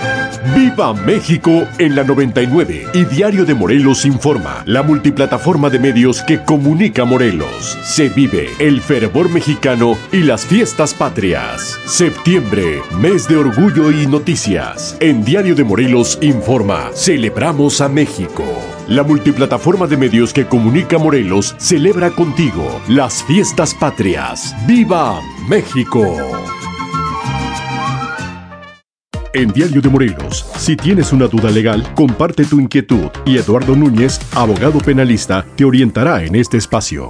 ¡Viva México! En la 99 y Diario de Morelos Informa, la multiplataforma de medios que comunica Morelos. Se vive el fervor mexicano y las fiestas patrias. Septiembre, mes de orgullo y noticias. En Diario de Morelos Informa, celebramos a México. La multiplataforma de medios que comunica Morelos celebra contigo las fiestas patrias. ¡Viva México! En Diario de Morelos, si tienes una duda legal, comparte tu inquietud y Eduardo Núñez, abogado penalista, te orientará en este espacio.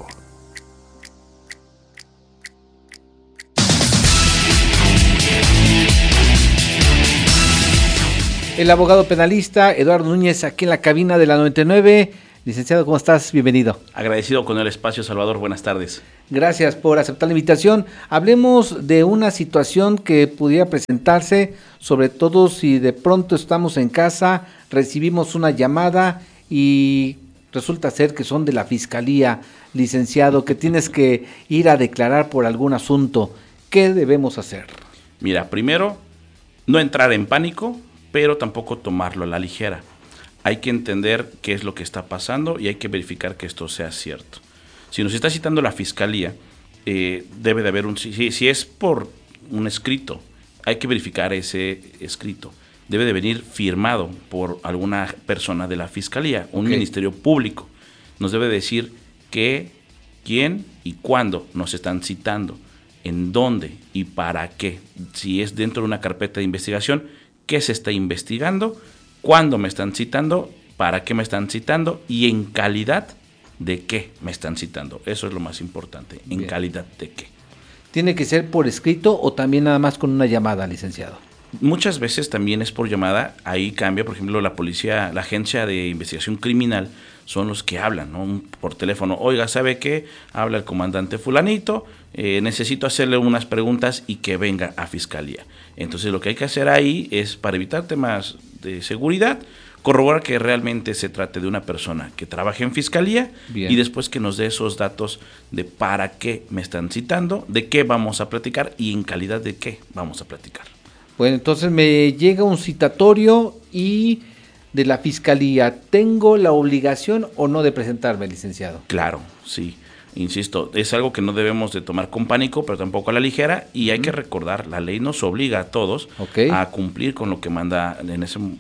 El abogado penalista Eduardo Núñez aquí en la cabina de la 99. Licenciado, ¿cómo estás? Bienvenido. Agradecido con el espacio, Salvador. Buenas tardes. Gracias por aceptar la invitación. Hablemos de una situación que pudiera presentarse, sobre todo si de pronto estamos en casa, recibimos una llamada y resulta ser que son de la Fiscalía, licenciado, que tienes que ir a declarar por algún asunto. ¿Qué debemos hacer? Mira, primero, no entrar en pánico, pero tampoco tomarlo a la ligera. Hay que entender qué es lo que está pasando y hay que verificar que esto sea cierto. Si nos está citando la Fiscalía, debe de haber si es por un escrito, hay que verificar ese escrito. Debe de venir firmado por alguna persona de la Fiscalía, un ministerio público. Nos debe decir qué, quién y cuándo nos están citando, en dónde y para qué. Si es dentro de una carpeta de investigación, qué se está investigando, cuándo me están citando, para qué me están citando y en calidad de qué me están citando. Eso es lo más importante, en calidad de qué. ¿Tiene que ser por escrito o también nada más con una llamada, licenciado? Muchas veces también es por llamada, ahí cambia, por ejemplo, la policía, la agencia de investigación criminal son los que hablan, ¿no? Por teléfono. Oiga, ¿sabe qué? Habla el comandante fulanito, necesito hacerle unas preguntas y que venga a Fiscalía. Entonces lo que hay que hacer ahí es, para evitar temas de seguridad, corroborar que realmente se trate de una persona que trabaje en Fiscalía. Bien. Y después que nos dé esos datos de para qué me están citando, de qué vamos a platicar y en calidad de qué vamos a platicar. Bueno, entonces me llega un citatorio y de la Fiscalía, ¿tengo la obligación o no de presentarme, licenciado? Claro, sí. Insisto, es algo que no debemos de tomar con pánico, pero tampoco a la ligera, y hay que recordar, la ley nos obliga a todos a cumplir con lo que manda en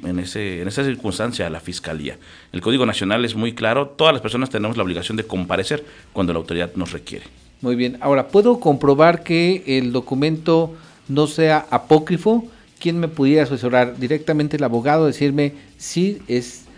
esa circunstancia la Fiscalía. El Código Nacional es muy claro, todas las personas tenemos la obligación de comparecer cuando la autoridad nos requiere. Muy bien, ahora, ¿puedo comprobar que el documento no sea apócrifo? ¿Quién me pudiera asesorar? Directamente el abogado, decirme si es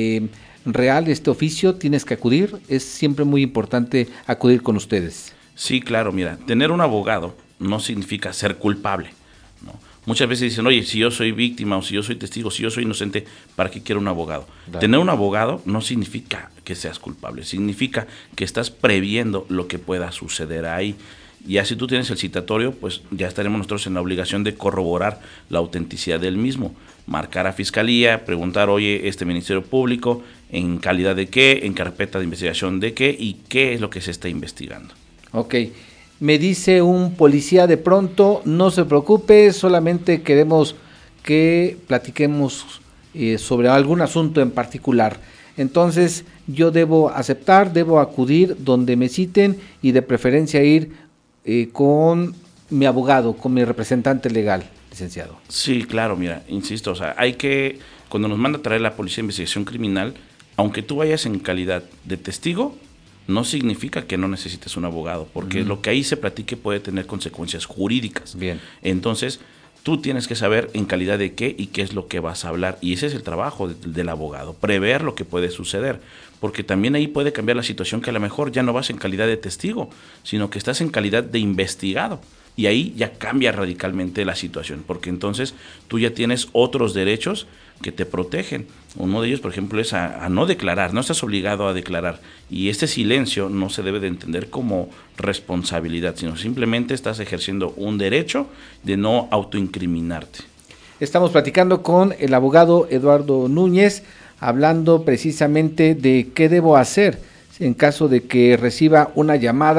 real este oficio, tienes que acudir. Es siempre muy importante acudir con ustedes. Sí, claro, mira, tener un abogado no significa ser culpable, ¿no? Muchas veces dicen, oye, si yo soy víctima o si yo soy testigo, si yo soy inocente, ¿para qué quiero un abogado? Claro. Tener un abogado no significa que seas culpable, significa que estás previendo lo que pueda suceder ahí. Ya si tú tienes el citatorio, pues ya estaremos nosotros en la obligación de corroborar la autenticidad del mismo. Marcar a Fiscalía, preguntar, oye, Ministerio Público, ¿en calidad de qué? ¿En carpeta de investigación de qué? ¿Y qué es lo que se está investigando? Ok. Me dice un policía de pronto, no se preocupe, solamente queremos que platiquemos sobre algún asunto en particular. Entonces, yo debo aceptar, debo acudir donde me citen y de preferencia ir con mi abogado, con mi representante legal, licenciado. Sí, claro, mira, insisto, o sea, hay que, cuando nos manda a traer la Policía de Investigación Criminal, aunque tú vayas en calidad de testigo, no significa que no necesites un abogado, porque lo que ahí se platique puede tener consecuencias jurídicas. Bien. Entonces, tú tienes que saber en calidad de qué y qué es lo que vas a hablar, y ese es el trabajo del abogado, prever lo que puede suceder, porque también ahí puede cambiar la situación, que a lo mejor ya no vas en calidad de testigo, sino que estás en calidad de investigado, y ahí ya cambia radicalmente la situación, porque entonces tú ya tienes otros derechos que te protegen. Uno de ellos, por ejemplo, es a no declarar, no estás obligado a declarar, y este silencio no se debe de entender como responsabilidad, sino simplemente estás ejerciendo un derecho de no autoincriminarte. Estamos platicando con el abogado Eduardo Núñez, hablando precisamente de qué debo hacer en caso de que reciba una llamada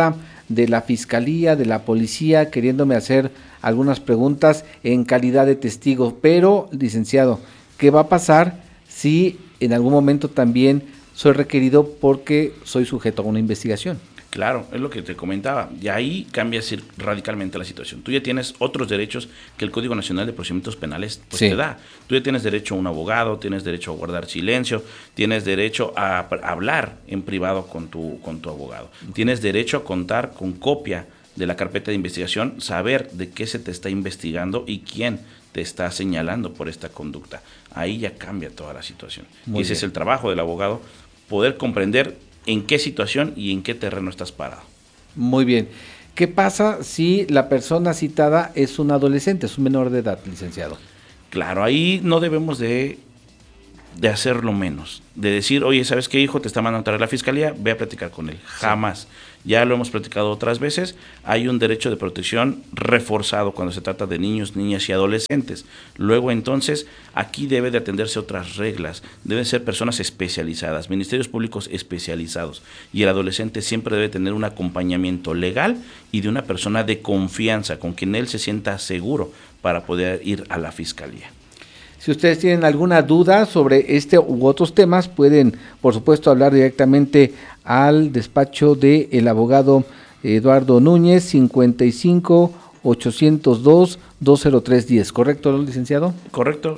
de la fiscalía, de la policía, queriéndome hacer algunas preguntas en calidad de testigo. Pero, licenciado, ¿qué va a pasar si en algún momento también soy requerido porque soy sujeto a una investigación? Claro, es lo que te comentaba, y ahí cambia radicalmente la situación. Tú ya tienes otros derechos que el Código Nacional de Procedimientos Penales pues, te da. Tú ya tienes derecho a un abogado, tienes derecho a guardar silencio, tienes derecho a hablar en privado con tu abogado, tienes derecho a contar con copia de la carpeta de investigación, saber de qué se te está investigando y quién te está señalando por esta conducta. Ahí ya cambia toda la situación. Y ese es el trabajo del abogado, poder comprender en qué situación y en qué terreno estás parado. Muy bien. ¿Qué pasa si la persona citada es un adolescente, es un menor de edad, licenciado? Claro, ahí no debemos de hacerlo menos, de decir, oye, ¿sabes qué, hijo? Te está mandando a traer la fiscalía, ve a platicar con él. Jamás. Ya lo hemos platicado otras veces, hay un derecho de protección reforzado cuando se trata de niños, niñas y adolescentes. Luego, entonces, aquí debe de atenderse otras reglas, deben ser personas especializadas, ministerios públicos especializados, y el adolescente siempre debe tener un acompañamiento legal y de una persona de confianza, con quien él se sienta seguro para poder ir a la fiscalía. Si ustedes tienen alguna duda sobre este u otros temas, pueden, por supuesto, hablar directamente al despacho del abogado Eduardo Núñez, 55-802-20310. ¿Correcto, licenciado? Correcto,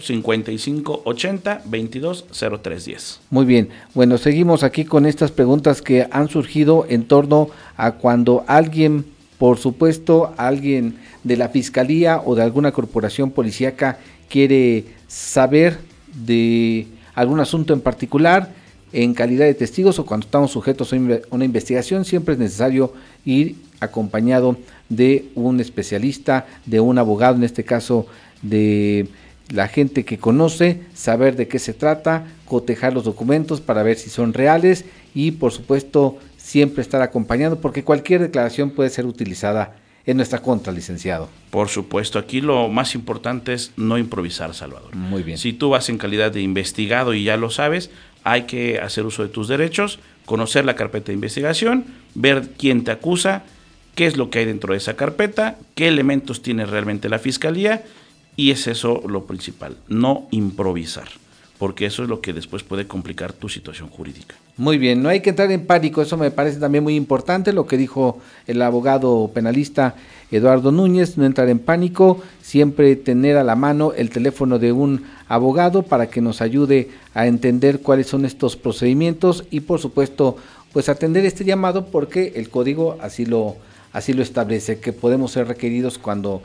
55-80-22-0310. Muy bien. Bueno, seguimos aquí con estas preguntas que han surgido en torno a cuando alguien, por supuesto, alguien de la Fiscalía o de alguna corporación policíaca quiere saber de algún asunto en particular en calidad de testigos o cuando estamos sujetos a una investigación, siempre es necesario ir acompañado de un especialista, de un abogado, en este caso de la gente que conoce, saber de qué se trata, cotejar los documentos para ver si son reales y por supuesto siempre estar acompañado porque cualquier declaración puede ser utilizada en nuestra contra, licenciado. Por supuesto, aquí lo más importante es no improvisar, Salvador. Muy bien. Si tú vas en calidad de investigado y ya lo sabes, hay que hacer uso de tus derechos, conocer la carpeta de investigación, ver quién te acusa, qué es lo que hay dentro de esa carpeta, qué elementos tiene realmente la fiscalía, y es eso lo principal, no improvisar, porque eso es lo que después puede complicar tu situación jurídica. Muy bien, no hay que entrar en pánico, eso me parece también muy importante, lo que dijo el abogado penalista Eduardo Núñez, no entrar en pánico, siempre tener a la mano el teléfono de un abogado para que nos ayude a entender cuáles son estos procedimientos y por supuesto, pues atender este llamado porque el código así lo establece, que podemos ser requeridos cuando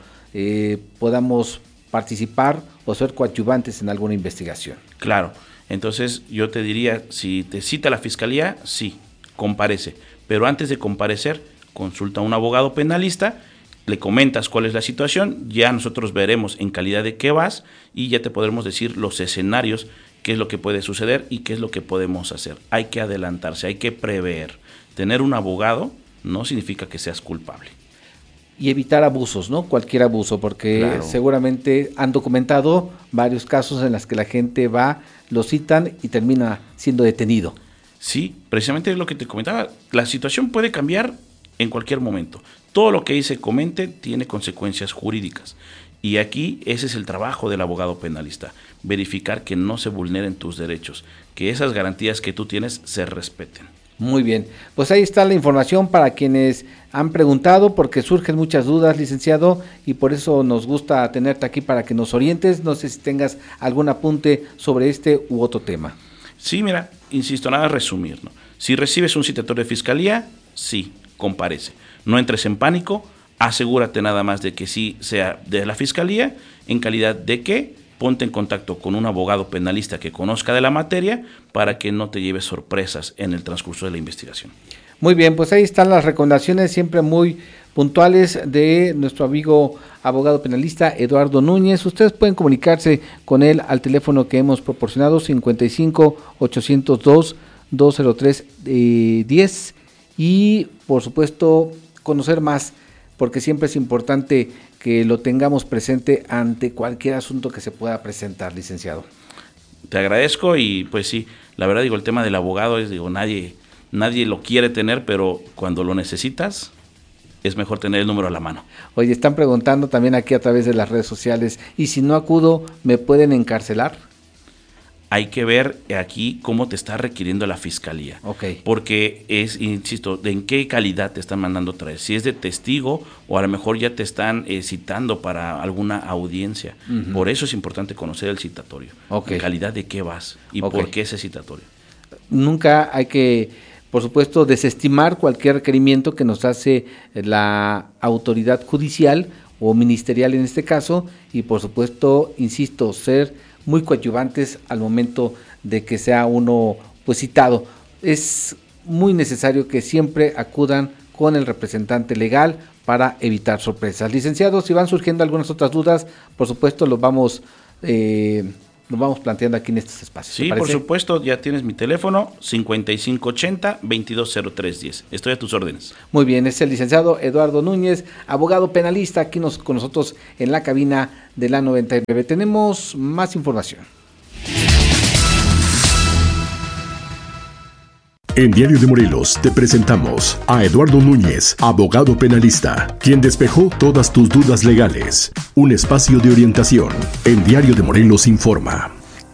podamos participar o ser coadyuvantes en alguna investigación. Claro. Entonces yo te diría, si te cita la fiscalía, sí, comparece, pero antes de comparecer, consulta a un abogado penalista, le comentas cuál es la situación, ya nosotros veremos en calidad de qué vas y ya te podremos decir los escenarios, qué es lo que puede suceder y qué es lo que podemos hacer. Hay que adelantarse, hay que prever. Tener un abogado no significa que seas culpable. Y evitar abusos, ¿no? Cualquier abuso, porque claro, seguramente han documentado varios casos en los que la gente va, lo citan y termina siendo detenido. Sí, precisamente es lo que te comentaba. La situación puede cambiar en cualquier momento. Todo lo que ahí se comente tiene consecuencias jurídicas. Y aquí ese es el trabajo del abogado penalista, verificar que no se vulneren tus derechos, que esas garantías que tú tienes se respeten. Muy bien, pues ahí está la información para quienes han preguntado, porque surgen muchas dudas, licenciado, y por eso nos gusta tenerte aquí para que nos orientes. No sé si tengas algún apunte sobre este u otro tema. Sí, mira, insisto, nada resumir, ¿no? Si recibes un citatorio de fiscalía, sí, comparece. No entres en pánico, asegúrate nada más de que sí sea de la fiscalía, en calidad de que ponte en contacto con un abogado penalista que conozca de la materia para que no te lleves sorpresas en el transcurso de la investigación. Muy bien, pues ahí están las recomendaciones siempre muy puntuales de nuestro amigo abogado penalista Eduardo Núñez. Ustedes pueden comunicarse con él al teléfono que hemos proporcionado, 55-802-203-10 y por supuesto conocer más, porque siempre es importante que lo tengamos presente ante cualquier asunto que se pueda presentar, licenciado. Te agradezco y pues sí, la verdad digo, el tema del abogado es, digo, nadie lo quiere tener, pero cuando lo necesitas, es mejor tener el número a la mano. Oye, están preguntando también aquí a través de las redes sociales, ¿y si no acudo, me pueden encarcelar? Hay que ver aquí cómo te está requiriendo la fiscalía. Okay. Porque es, insisto, de en qué calidad te están mandando traer. Si es de testigo o a lo mejor ya te están citando para alguna audiencia. Uh-huh. Por eso es importante conocer el citatorio. Okay. En calidad de qué vas y por qué ese citatorio. Nunca hay que, por supuesto, desestimar cualquier requerimiento que nos hace la autoridad judicial o ministerial en este caso y, por supuesto, insisto, ser muy coadyuvantes al momento de que sea uno pues citado. Es muy necesario que siempre acudan con el representante legal para evitar sorpresas. Licenciados, si van surgiendo algunas otras dudas, por supuesto lo vamos planteando aquí en estos espacios. Sí, por supuesto, ya tienes mi teléfono, 5580-220310. Estoy a tus órdenes. Muy bien, es el licenciado Eduardo Núñez, abogado penalista, aquí con nosotros en la cabina de la 99. Tenemos más información. En Diario de Morelos te presentamos a Eduardo Núñez, abogado penalista, quien despejó todas tus dudas legales. Un espacio de orientación. En Diario de Morelos informa.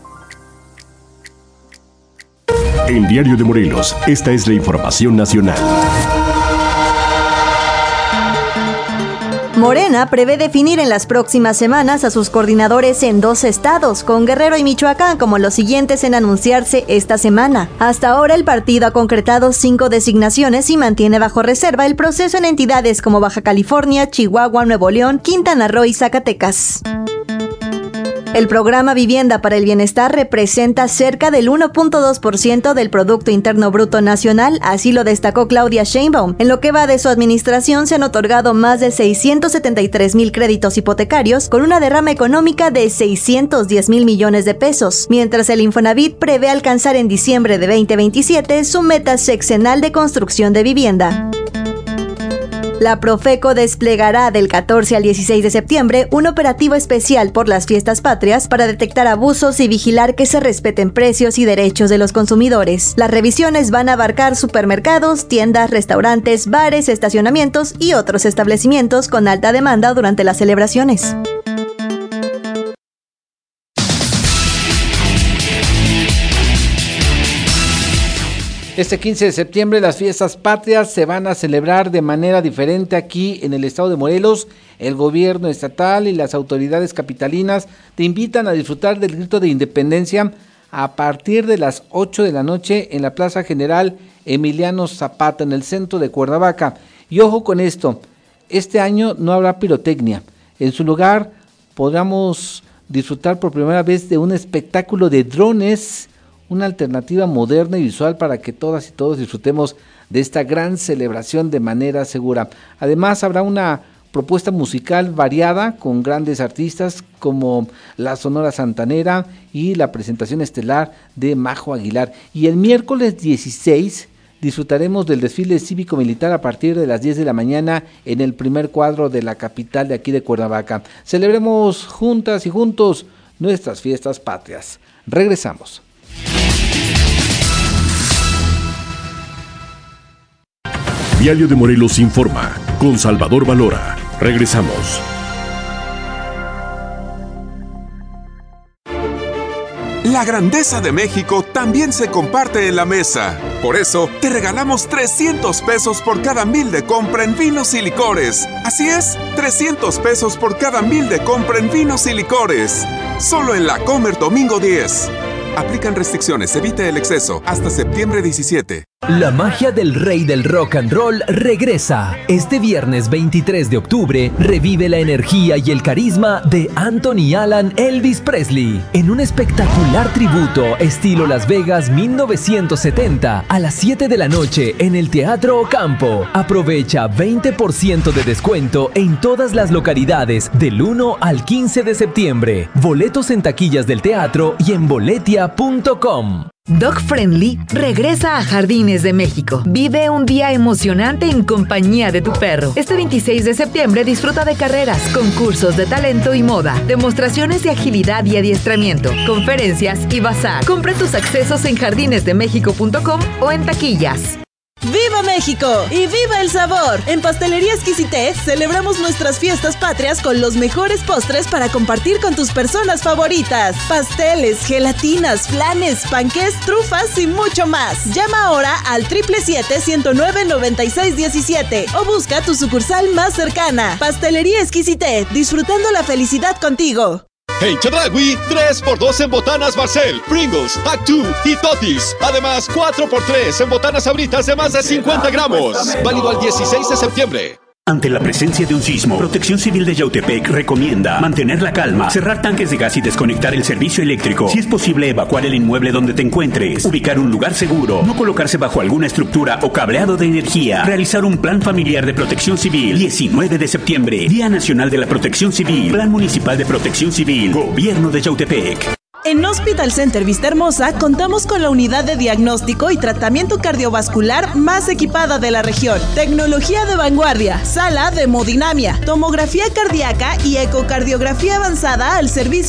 En Diario de Morelos, esta es la información nacional. Morena prevé definir en las próximas semanas a sus coordinadores en 2 estados, con Guerrero y Michoacán como los siguientes en anunciarse esta semana. Hasta ahora el partido ha concretado 5 designaciones y mantiene bajo reserva el proceso en entidades como Baja California, Chihuahua, Nuevo León, Quintana Roo y Zacatecas. El programa Vivienda para el Bienestar representa cerca del 1.2% del Producto Interno Bruto Nacional, así lo destacó Claudia Sheinbaum. En lo que va de su administración se han otorgado más de 673,000 créditos hipotecarios con una derrama económica de 610,000 millones de pesos, mientras el Infonavit prevé alcanzar en diciembre de 2027 su meta sexenal de construcción de vivienda. La Profeco desplegará del 14 al 16 de septiembre un operativo especial por las fiestas patrias para detectar abusos y vigilar que se respeten precios y derechos de los consumidores. Las revisiones van a abarcar supermercados, tiendas, restaurantes, bares, estacionamientos y otros establecimientos con alta demanda durante las celebraciones. Este 15 de septiembre las fiestas patrias se van a celebrar de manera diferente aquí en el estado de Morelos. El gobierno estatal y las autoridades capitalinas te invitan a disfrutar del grito de independencia a partir de las 8 de la noche en la Plaza General Emiliano Zapata, en el centro de Cuernavaca. Y ojo con esto, este año no habrá pirotecnia. En su lugar podremos disfrutar por primera vez de un espectáculo de drones, una alternativa moderna y visual para que todas y todos disfrutemos de esta gran celebración de manera segura. Además, habrá una propuesta musical variada con grandes artistas como la Sonora Santanera y la presentación estelar de Majo Aguilar. Y el miércoles 16 disfrutaremos del desfile cívico-militar a partir de las 10 de la mañana en el primer cuadro de la capital de aquí de Cuernavaca. Celebremos juntas y juntos nuestras fiestas patrias. Regresamos. Diario de Morelos informa con Salvador Valora. Regresamos. La grandeza de México también se comparte en la mesa. Por eso, te regalamos 300 pesos por cada 1,000 de compra en vinos y licores. Así es, 300 pesos por cada 1,000 de compra en vinos y licores. Solo en La Comer domingo 10. Aplican restricciones, evita el exceso. Hasta septiembre 17. La magia del rey del rock and roll regresa. Este viernes 23 de octubre revive la energía y el carisma de Anthony Alan Elvis Presley en un espectacular tributo estilo Las Vegas 1970 a las 7 de la noche en el Teatro Ocampo. Aprovecha 20% de descuento en todas las localidades del 1 al 15 de septiembre. Boletos en taquillas del teatro y en boletia.com. Dog Friendly regresa a Jardines de México. Vive un día emocionante en compañía de tu perro. Este 26 de septiembre disfruta de carreras, concursos de talento y moda, demostraciones de agilidad y adiestramiento, conferencias y bazar. Compra tus accesos en jardinesdemexico.com o en taquillas. ¡Viva México! ¡Y viva el sabor! En Pastelería Exquisité celebramos nuestras fiestas patrias con los mejores postres para compartir con tus personas favoritas. Pasteles, gelatinas, flanes, panqués, trufas y mucho más. Llama ahora al 777-109-9617 o busca tu sucursal más cercana. Pastelería Exquisité, disfrutando la felicidad contigo. En Chedraui, 3x2 en botanas Barcel, Pringles, Actu y Totis. Además, 4x3 en botanas Sabritas de más de 50 gramos. Válido al 16 de septiembre. Ante la presencia de un sismo, Protección Civil de Yautepec recomienda mantener la calma, cerrar tanques de gas y desconectar el servicio eléctrico. Si es posible, evacuar el inmueble donde te encuentres, ubicar un lugar seguro, no colocarse bajo alguna estructura o cableado de energía, realizar un plan familiar de protección civil. 19 de septiembre, Día Nacional de la Protección Civil, Plan Municipal de Protección Civil, Gobierno de Yautepec. En Hospital Center Vista Hermosa contamos con la unidad de diagnóstico y tratamiento cardiovascular más equipada de la región. Tecnología de vanguardia, sala de hemodinamia, tomografía cardíaca y ecocardiografía avanzada al servicio